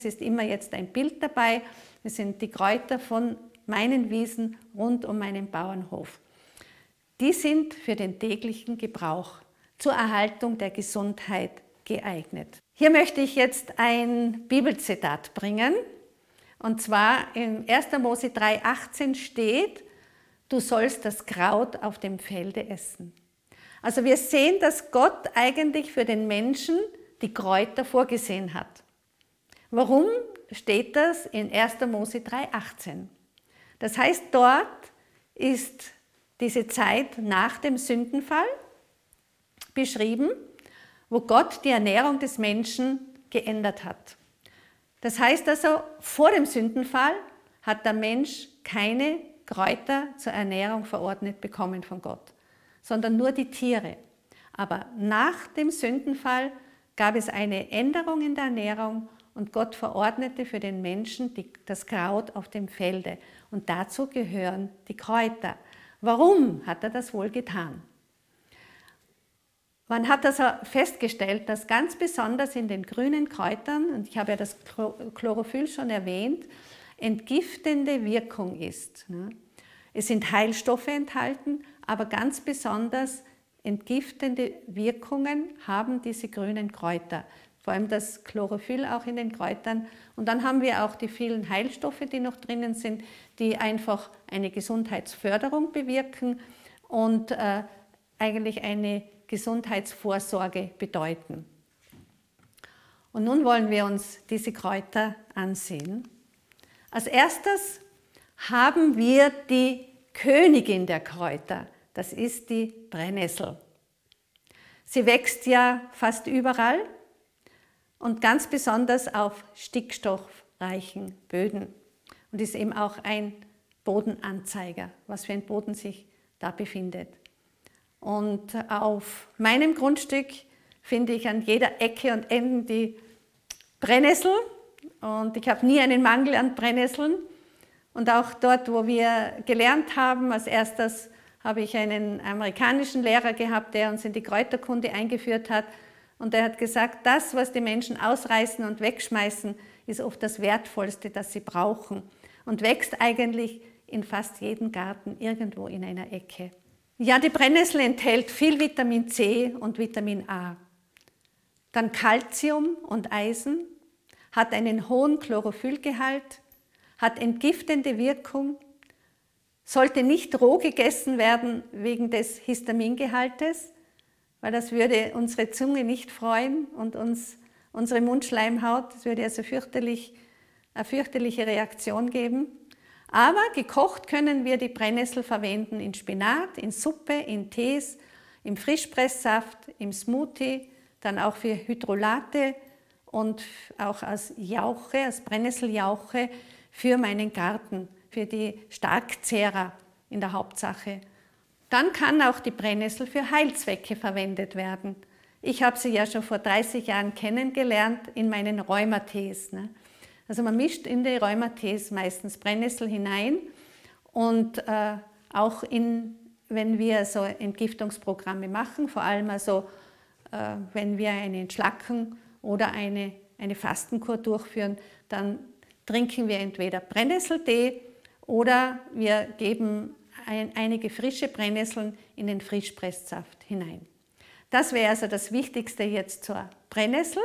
Es ist immer jetzt ein Bild dabei. Das sind die Kräuter von meinen Wiesen rund um meinen Bauernhof. Die sind für den täglichen Gebrauch zur Erhaltung der Gesundheit geeignet. Hier möchte ich jetzt ein Bibelzitat bringen. Und zwar in 1. Mose 3,18 steht: Du sollst das Kraut auf dem Felde essen. Also wir sehen, dass Gott eigentlich für den Menschen die Kräuter vorgesehen hat. Warum steht das in 1. Mose 3,18? Das heißt, dort ist diese Zeit nach dem Sündenfall beschrieben, wo Gott die Ernährung des Menschen geändert hat. Das heißt also, vor dem Sündenfall hat der Mensch keine Kräuter zur Ernährung verordnet bekommen von Gott, sondern nur die Tiere. Aber nach dem Sündenfall gab es eine Änderung in der Ernährung und Gott verordnete für den Menschen das Kraut auf dem Felde. Und dazu gehören die Kräuter. Warum hat er das wohl getan? Man hat also festgestellt, dass ganz besonders in den grünen Kräutern, und ich habe ja das Chlorophyll schon erwähnt, entgiftende Wirkung ist. Es sind Heilstoffe enthalten, aber ganz besonders entgiftende Wirkungen haben diese grünen Kräuter. Vor allem das Chlorophyll auch in den Kräutern. Und dann haben wir auch die vielen Heilstoffe, die noch drinnen sind, die einfach eine Gesundheitsförderung bewirken und eigentlich eine Gesundheitsvorsorge bedeuten. Und nun wollen wir uns diese Kräuter ansehen. Als erstes haben wir die Königin der Kräuter. Das ist die Brennnessel. Sie wächst ja fast überall und ganz besonders auf stickstoffreichen Böden und ist eben auch ein Bodenanzeiger, was für ein Boden sich da befindet. Und auf meinem Grundstück finde ich an jeder Ecke und Ende die Brennnessel und ich habe nie einen Mangel an Brennnesseln. Und auch dort, wo wir gelernt haben, als erstes habe ich einen amerikanischen Lehrer gehabt, der uns in die Kräuterkunde eingeführt hat. Und er hat gesagt, das, was die Menschen ausreißen und wegschmeißen, ist oft das Wertvollste, das sie brauchen. Und wächst eigentlich in fast jedem Garten irgendwo in einer Ecke. Ja, die Brennnessel enthält viel Vitamin C und Vitamin A. Dann Calcium und Eisen, hat einen hohen Chlorophyllgehalt, hat entgiftende Wirkung, sollte nicht roh gegessen werden wegen des Histamingehaltes, weil das würde unsere Zunge nicht freuen und unsere Mundschleimhaut, das würde also eine fürchterliche Reaktion geben. Aber gekocht können wir die Brennnessel verwenden in Spinat, in Suppe, in Tees, im Frischpresssaft, im Smoothie, dann auch für Hydrolate und auch als Jauche, als Brennnesseljauche für meinen Garten, für die Starkzehrer in der Hauptsache. Dann kann auch die Brennnessel für Heilzwecke verwendet werden. Ich habe sie ja schon vor 30 Jahren kennengelernt in meinen Rheumatees. Also man mischt in die Rheumatees meistens Brennnessel hinein und auch wenn wir so Entgiftungsprogramme machen, vor allem also, wenn wir eine Entschlackung oder eine Fastenkur durchführen, dann trinken wir entweder Brennnesseltee oder wir geben einige frische Brennnesseln in den Frischpresssaft hinein. Das wäre also das Wichtigste jetzt zur Brennnessel.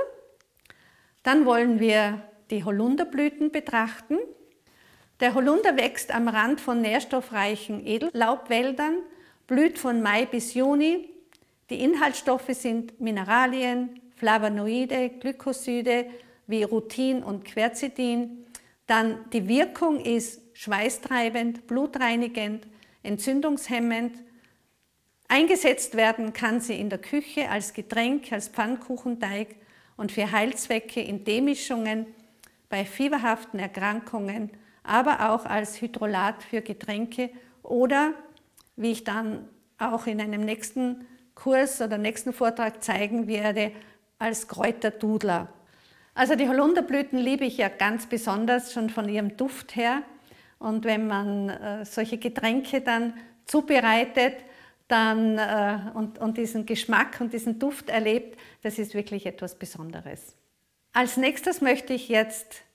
Dann wollen wir die Holunderblüten betrachten. Der Holunder wächst am Rand von nährstoffreichen Edellaubwäldern, blüht von Mai bis Juni. Die Inhaltsstoffe sind Mineralien, Flavonoide, Glykoside wie Rutin und Quercetin. Dann die Wirkung ist schweißtreibend, blutreinigend, entzündungshemmend. Eingesetzt werden kann sie in der Küche als Getränk, als Pfannkuchenteig und für Heilzwecke in Teemischungen, bei fieberhaften Erkrankungen, aber auch als Hydrolat für Getränke oder, wie ich dann auch in einem nächsten Kurs oder nächsten Vortrag zeigen werde, als Kräuterdudler. Also die Holunderblüten liebe ich ja ganz besonders schon von ihrem Duft her. Und wenn man solche Getränke dann zubereitet und diesen Geschmack und diesen Duft erlebt, das ist wirklich etwas Besonderes. Als nächstes möchte ich jetzt